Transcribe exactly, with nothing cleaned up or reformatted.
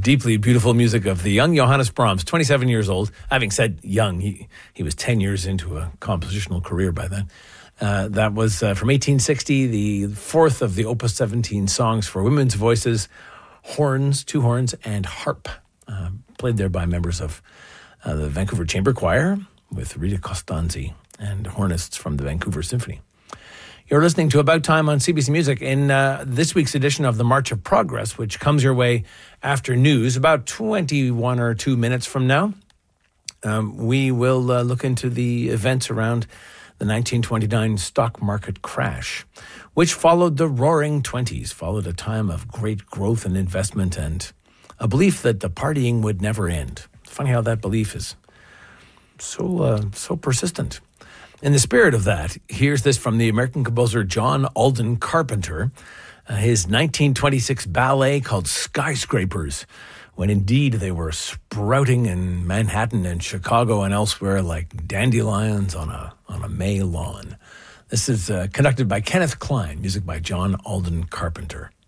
deeply beautiful music of the young Johannes Brahms, twenty-seven years old. Having said young, he, he was ten years into a compositional career by then. Uh, that was uh, from eighteen sixty, the fourth of the Opus seventeen songs for women's voices, horns, two horns, and harp. Uh, played there by members of uh, the Vancouver Chamber Choir with Rita Costanzi and hornists from the Vancouver Symphony. You're listening to About Time on C B C Music in uh, this week's edition of the March of Progress, which comes your way after news about twenty-one or two minutes from now. Um, we will uh, look into the events around the nineteen twenty-nine stock market crash, which followed the Roaring Twenties, followed a time of great growth and investment and a belief that the partying would never end. Funny how that belief is so uh, so persistent. In the spirit of that, here's this from the American composer John Alden Carpenter, uh, his nineteen twenty-six ballet called Skyscrapers, when indeed they were sprouting in Manhattan and Chicago and elsewhere like dandelions on a on a May lawn. This is uh, conducted by Kenneth Klein, music by John Alden Carpenter.